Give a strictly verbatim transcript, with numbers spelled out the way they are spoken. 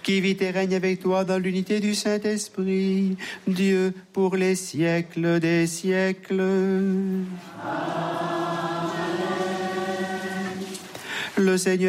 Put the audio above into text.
qui vit et règne avec toi dans l'unité du Saint-Esprit, Dieu pour les siècles des siècles. Amen. Le Seigneur